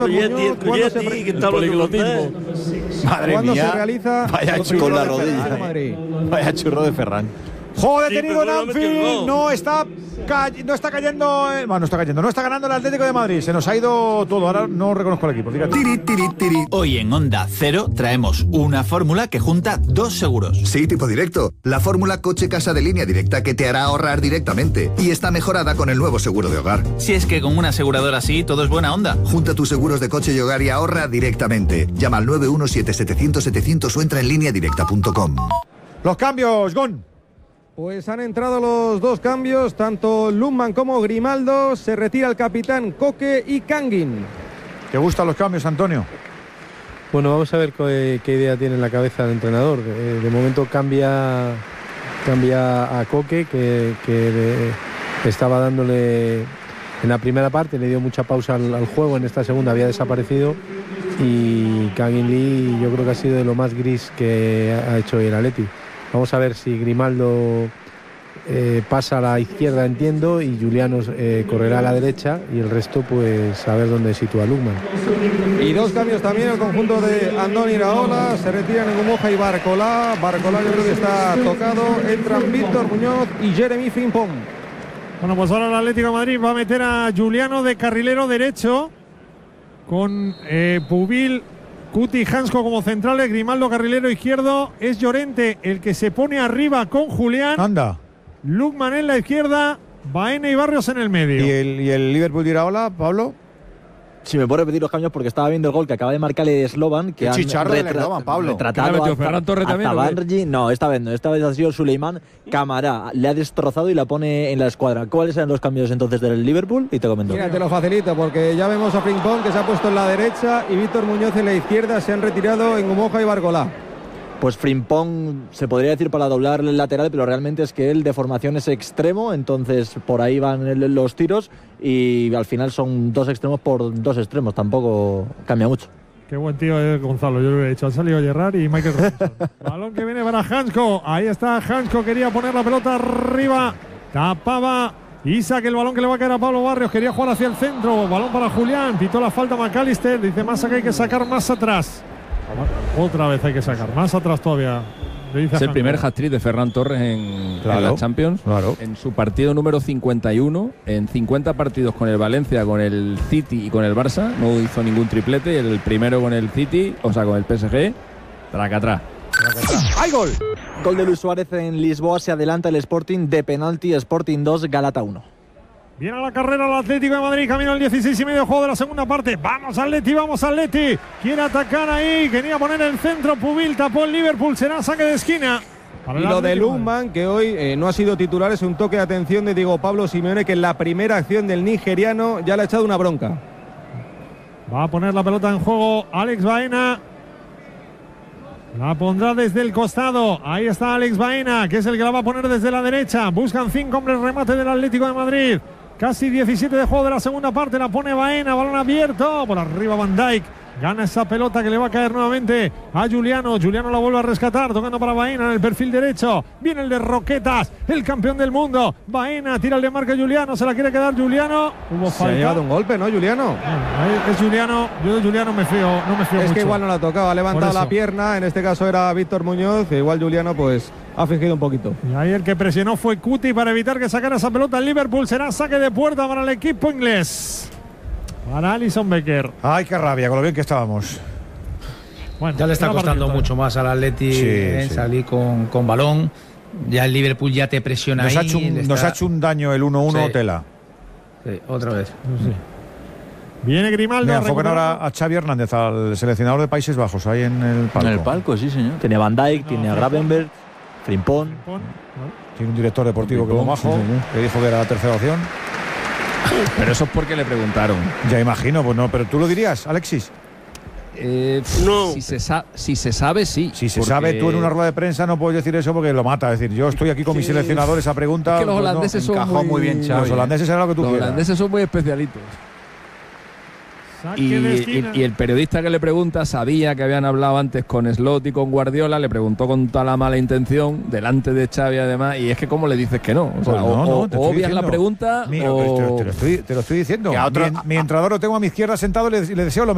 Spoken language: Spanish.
Madre ¿Cuándo mía, se realiza? vaya churro con la de rodilla. Ferran. Vaya churro de Ferran. Juego Sí, detenido en pero Anfield, no está cayendo, no está ganando el Atlético de Madrid. Se nos ha ido todo, ahora no reconozco el equipo. Fíjate. Hoy en Onda Cero traemos una fórmula que junta dos seguros. Sí, tipo directo. La fórmula coche-casa de Línea Directa que te hará ahorrar directamente. Y está mejorada con el nuevo seguro de hogar. Si es que con una aseguradora así todo es buena onda. Junta tus seguros de coche y hogar y ahorra directamente. Llama al 917-700-700 o entra en lineadirecta.com. Los cambios, Gon. Pues han entrado los dos cambios, tanto Lundman como Grimaldo. Se retira el capitán Coque y Kangin. ¿Te gustan los cambios, Antonio? Bueno, vamos a ver qué idea tiene en la cabeza el entrenador. De momento cambia a Coque, que estaba dándole en la primera parte, le dio mucha pausa al juego, en esta segunda había desaparecido, y Kangin Lee yo creo que ha sido de lo más gris que ha hecho el Atleti. Vamos a ver si Grimaldo pasa a la izquierda, entiendo, y Juliano correrá a la derecha, y el resto pues a ver dónde sitúa Lundman. Y dos cambios también, el conjunto de Andoni Iraola. Se retiran Ngumoja y Barcolá. Barcolá yo creo que está tocado. Entran Víctor Muñoz y Jeremy Frimpong. Bueno, pues ahora el Atlético de Madrid va a meter a Juliano de carrilero derecho con Pubil, Cuti y Hansko como centrales, Grimaldo carrilero izquierdo. Es Llorente el que se pone arriba con Julián. Anda. Lundman en la izquierda, Baena y Barrios en el medio. ¿Y el Liverpool de Iraola, Pablo? Si me puedo repetir los cambios porque estaba viendo el gol que acaba de marcar el Slovan, que el han chicharro del Slovan, Pablo. retratado a Ferran Torres también, Tabargi. No, esta vez no. Esta vez ha sido Suleiman Camará. Le ha destrozado y la pone en la escuadra. ¿Cuáles eran los cambios entonces del Liverpool? Y te comento. Mira, te lo facilito porque ya vemos a Frimpong que se ha puesto en la derecha y Víctor Muñoz en la izquierda. Se han retirado Ngumoja y Barcolá. Pues Frimpong se podría decir para doblar el lateral, pero realmente es que él de formación es extremo, entonces por ahí van los tiros y al final son dos extremos por dos extremos, tampoco cambia mucho. Qué buen tío es Gonzalo, yo lo he dicho. Han salido Gerrard y Michael Robinson. Balón que viene para Hansko. Ahí está Hansko, quería poner la pelota arriba. Tapaba Isaac el balón que le va a caer a Pablo Barrios. Quería jugar hacia el centro. Balón para Julián. Pitó la falta McAllister. Dice Massa que hay que sacar más atrás. Otra vez hay que sacar más atrás todavía. Es el primer hat-trick de Ferran Torres en la Champions. Claro. En su partido número 51, en 50 partidos con el Valencia, con el City y con el Barça, no hizo ningún triplete. El primero con el City, o sea, con el PSG, tracatrá. ¡Hay gol! Gol de Luis Suárez en Lisboa, se adelanta el Sporting de penalti, Sporting 2, Galata 1. Viene a la carrera el Atlético de Madrid, camino al 16 y medio juego de la segunda parte. Vamos Atleti, vamos Atleti. Quiere atacar ahí, quería poner el centro, Pubil tapó el Liverpool, será saque de esquina. Y lo de Lundman, que hoy no ha sido titular, es un toque de atención de Diego Pablo Simeone, que en la primera acción del nigeriano ya le ha echado una bronca. Va a poner la pelota en juego Alex Baena. La pondrá desde el costado. Ahí está Alex Baena, que es el que la va a poner desde la derecha. Buscan 5 hombres, remate del Atlético de Madrid. Casi 17 de juego de la segunda parte. La pone Baena, balón abierto. Por arriba Van Dijk. Gana esa pelota que le va a caer nuevamente a Juliano. Juliano la vuelve a rescatar, tocando para Baena en el perfil derecho. Viene el de Roquetas, el campeón del mundo. Baena tira el de marca Juliano, se la quiere quedar Juliano. Hubo Se falta. ha llevado un golpe, ¿no, Juliano? Es Juliano, yo de Juliano no me fío es mucho. que igual no la ha tocado, ha levantado la pierna. En este caso era Víctor Muñoz. Igual Juliano pues ha fingido un poquito. Y ahí el que presionó fue Cuti para evitar que sacara esa pelota el Liverpool. Será saque de puerta para el equipo inglés. Para Alisson Becker. Ay, qué rabia, con lo bien que estábamos. Bueno, ya le está costando mucho más al Atleti salir con balón. Ya el Liverpool ya te presiona nos ahí. Nos ha hecho un daño el 1-1 Tela. Sí, otra vez. Sí. Viene Grimaldo. Mira, enfocan ahora a Xavi Hernández, al seleccionador de Países Bajos, ahí en el palco. En el palco, sí, señor. Tiene Van Dijk, tiene a Gravenberch, Frimpong. Tiene un director deportivo que lo majo, que dijo que era la tercera opción. Pero eso es porque le preguntaron. Ya imagino, pues no, pero tú lo dirías, Alexis. No. Si se sabe, sí. Si se sabe, tú en una rueda de prensa no puedes decir eso porque lo mata. Es decir, yo estoy aquí con mi seleccionador, esa pregunta. Es que los holandeses son muy bien, Xavi. Los holandeses eran lo que tú quieras. Los holandeses son muy especialitos. Y el periodista que le pregunta sabía que habían hablado antes con Slot y con Guardiola, le preguntó con toda la mala intención, delante de Xavi además, y es que ¿cómo le dices que no? O sea, o obvias la pregunta. Mira, te lo estoy diciendo. Mi entrenador lo tengo a mi izquierda sentado y le deseo lo mejor.